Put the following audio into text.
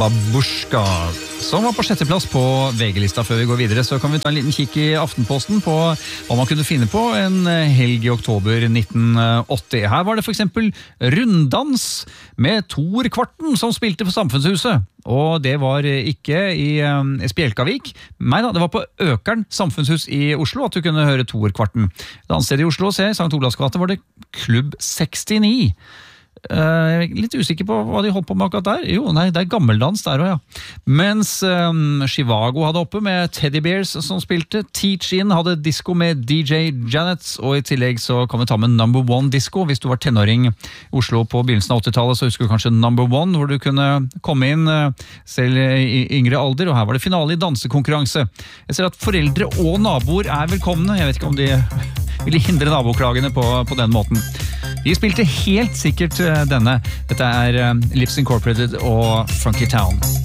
Babushka, som var på 6. plass på VG-lista. Før vi går videre, så kan vi ta en liten kikk i Aftenposten på hva man kunne finne på en helg i oktober 1980. Her var det for eksempel runddans med Tor Kvarten som spilte på Samfunnshuset. Og det var ikke i Spjelkavik. Nei da, det var på Økern Samfunnshus i Oslo at du kunne høre Tor Kvarten. Et annet sted i Oslo, St. Olavs gate, var det Klubb 69. Litt usikker på hva de holdt på med akkurat der. Jo, nei, det er gammeldans der også, ja. Mens Chivago hadde oppe med Teddy Bears som spilte. Teach-In hadde disco med DJ Janet, og i tillegg så kan vi ta med Number One Disco. Hvis du var tenåring i Oslo på begynnelsen av 80-tallet, så husker du kanskje Number One, hvor du kunne komme inn selv i yngre alder, og her var det finale i dansekonkurranse. Jeg ser at foreldre og naboer er velkomne. Jeg vet ikke om de ville hindre naboklagene på den måten. De spilte helt sikkert denne. Dette er Lips Incorporated og Funky Town.